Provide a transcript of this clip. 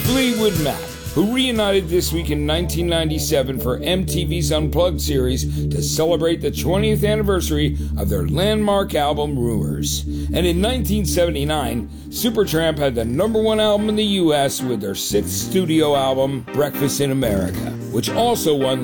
Fleetwood Mac, who reunited this week in 1997 for MTV's Unplugged series to celebrate the 20th anniversary of their landmark album Rumors. And in 1979, Supertramp had the #1 album in the US with their 6th studio album, Breakfast in America, which also won